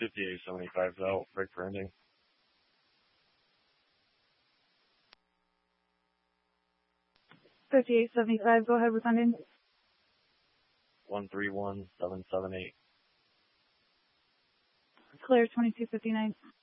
5875 out, break for ending. 5875, go ahead with ending. 131778. Clear 2259.